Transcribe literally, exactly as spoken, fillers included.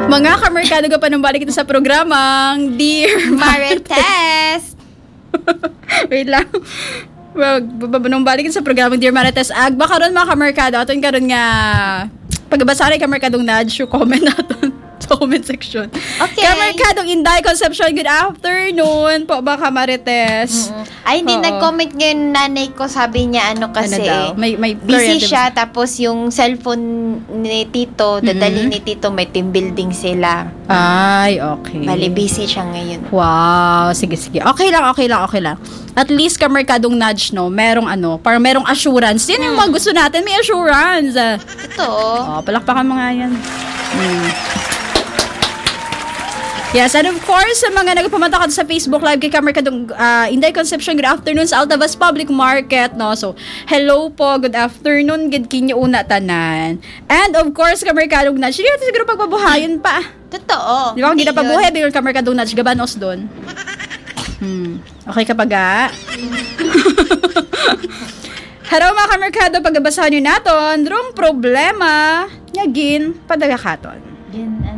Mga kamerkado ka pa nang balik ito sa programang Dear Marites. Wait lang. Well, nung balik ito sa programang Dear Marites Ag, baka ron mga kamerkado, aton ka ron nga pagbasa rin kamerkadong nudge yung comment natin sa comment section. Okay. Kamerkadong Inday Concepcion, good afternoon po ba Marites? Mm-mm. Ay, hindi Oo. nag-comment ngayon nanay ko. Sabi niya ano kasi Ano daw? May, may busy Florian, siya. Tapos yung cellphone ni Tito, dadali ni Tito, may team building sila. Ay, okay. Bali, busy siya ngayon. Wow, sige, sige. Okay lang, okay lang, okay lang. At least kamerkadong nudge, no? Merong ano, parang merong assurance. Yan yung mga gusto natin, may assurance. Totoo. Oh, palakpakan mo nga yan. Hmm. Yes, and of course, sa mga nagpapamantakan sa Facebook Live kay Kamerkadong uh, Inday Concepcion, good afternoon sa Altavas Public Market, no? So, hello po, good afternoon, good kinyo una tanan. And of course, Kamerkadong Nudge, hindi natin siguro pagbabuhayin pa. Totoo. Di ba kung hindi na Ayun. pabuhay, bigyan Kamerkadong Nudge, gabanos doon. Hmm. Okay kapag ah? Hello mga kamerkado, pagbabasahan nyo naton, drong problema, nyagin, padagakaton. Yun,